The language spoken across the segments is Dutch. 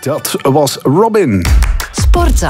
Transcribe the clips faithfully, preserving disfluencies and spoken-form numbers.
Dat was Robin. Sportza.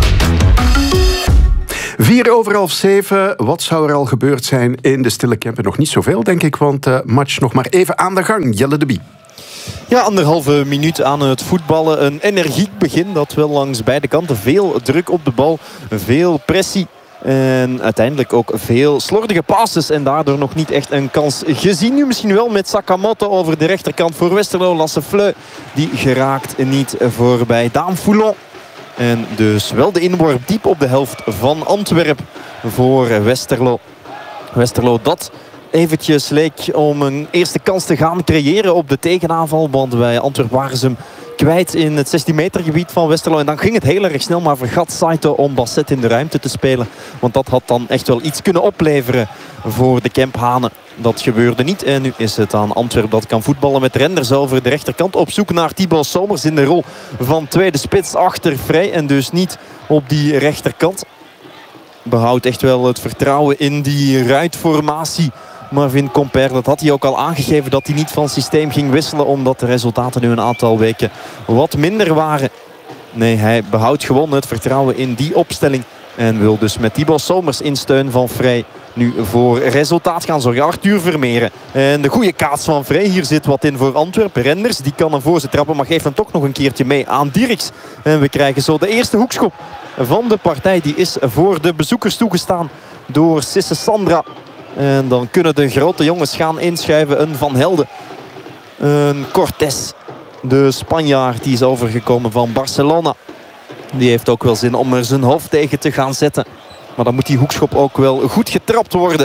Vier over half zeven. Wat zou er al gebeurd zijn in de Stille Kempen? Nog niet zoveel, denk ik, want de match nog maar even aan de gang. Jelle de Bie. Ja, anderhalve minuut aan het voetballen. Een energiek begin, dat wel langs beide kanten. Veel druk op de bal, veel pressie. En uiteindelijk ook veel slordige passes. En daardoor nog niet echt een kans gezien. Nu misschien wel met Sakamoto over de rechterkant voor Westerlo. Lasse Fleu, die geraakt niet voorbij Daan Foulon. En dus wel de inworp diep op de helft van Antwerpen voor Westerlo. Westerlo dat eventjes leek om een eerste kans te gaan creëren op de tegenaanval. Want bij Antwerpen waren ze hem kwijt in het zestien meter gebied van Westerlo. En dan ging het heel erg snel, maar vergat Saito om Basset in de ruimte te spelen. Want dat had dan echt wel iets kunnen opleveren voor de Kemphanen. Dat gebeurde niet. En nu is het aan Antwerpen dat kan voetballen met Renders over de rechterkant. Op zoek naar Thibaut Somers in de rol van tweede spits achter Vrij. En dus niet op die rechterkant. Behoudt echt wel het vertrouwen in die ruitformatie. Marvin Compère, dat had hij ook al aangegeven dat hij niet van systeem ging wisselen. Omdat de resultaten nu een aantal weken wat minder waren. Nee, hij behoudt gewoon het vertrouwen in die opstelling. En wil dus met Thibaut Somers in steun van Vrij nu voor resultaat gaan zorgen. Arthur Vermeeren. En de goede kaats van Vrij. Hier zit wat in voor Antwerpen. Renders, die kan hem voor ze trappen. Maar geeft hem toch nog een keertje mee aan Dirks. En we krijgen zo de eerste hoekschop van de partij. Die is voor de bezoekers toegestaan door Sisse Sandra. En dan kunnen de grote jongens gaan inschuiven. Een Van Helden. Een Cortés. De Spanjaard die is overgekomen van Barcelona. Die heeft ook wel zin om er zijn hoofd tegen te gaan zetten. Maar dan moet die hoekschop ook wel goed getrapt worden.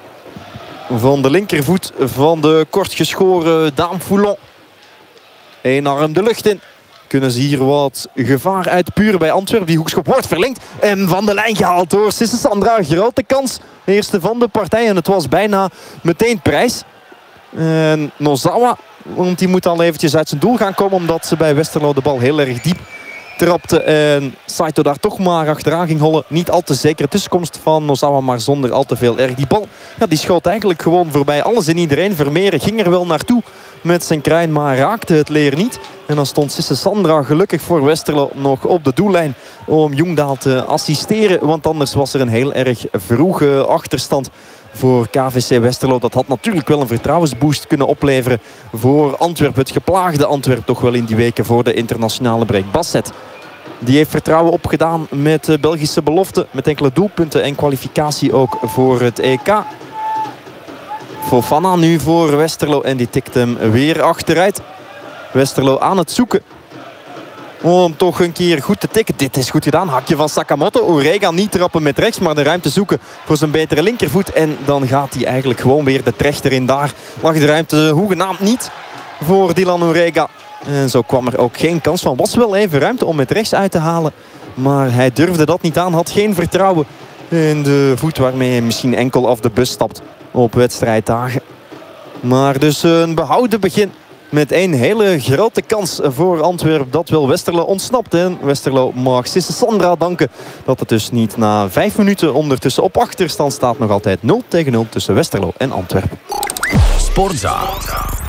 Van de linkervoet van de kortgeschoren Daan Foulon. Eén arm de lucht in. Kunnen ze hier wat gevaar uitpuren bij Antwerpen. Die hoekschop wordt verlengd. En van de lijn gehaald door Sisse Sandra. Grote kans. Eerste van de partij. En het was bijna meteen prijs. En Nozawa. Want die moet al eventjes uit zijn doel gaan komen. Omdat ze bij Westerlo de bal heel erg diep trapte. En Saito daar toch maar achteraan ging hollen. Niet al te zekere tussenkomst van Nozawa. Maar zonder al te veel erg. Die bal ja, die schoot eigenlijk gewoon voorbij alles en iedereen. Vermeeren ging er wel naartoe met zijn kruin. Maar raakte het leer niet. En dan stond Sisse Sandra gelukkig voor Westerlo nog op de doellijn om Jongdaal te assisteren. Want anders was er een heel erg vroege achterstand voor K V C Westerlo. Dat had natuurlijk wel een vertrouwensboost kunnen opleveren voor Antwerpen. Het geplaagde Antwerpen toch wel in die weken voor de internationale break. Basset, die heeft vertrouwen opgedaan met de Belgische belofte. Met enkele doelpunten en kwalificatie ook voor het E K. Fofana nu voor Westerlo en die tikt hem weer achteruit. Westerlo aan het zoeken om toch een keer goed te tikken. Dit is goed gedaan. Hakje van Sakamoto. Orega niet trappen met rechts, maar de ruimte zoeken voor zijn betere linkervoet. En dan gaat hij eigenlijk gewoon weer de trechter in. Daar lag de ruimte hoegenaamd niet voor Dylan Orega. En zo kwam er ook geen kans van. Was wel even ruimte om met rechts uit te halen. Maar hij durfde dat niet aan. Had geen vertrouwen in de voet waarmee hij misschien enkel af de bus stapt op wedstrijddagen. Maar dus een behouden begin. Met een hele grote kans voor Antwerpen. Dat wil Westerlo ontsnapt. En Westerlo mag Sisse Sandra danken. Dat het dus niet na vijf minuten ondertussen op achterstand staat. Nog altijd nul tegen nul tussen Westerlo en Antwerpen. Sportza.